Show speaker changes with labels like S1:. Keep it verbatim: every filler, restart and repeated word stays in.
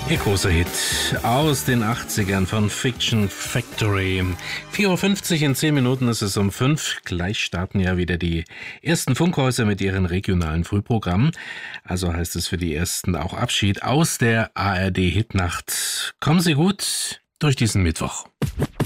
S1: Ihr großer Hit aus den achtzigern von Fiction Factory. vier Uhr fünfzig, in zehn Minuten ist es um fünf. Gleich starten ja wieder die ersten Funkhäuser mit ihren regionalen Frühprogrammen. Also heißt es für die Ersten auch Abschied aus der A R D-Hitnacht. Kommen Sie gut durch diesen Mittwoch.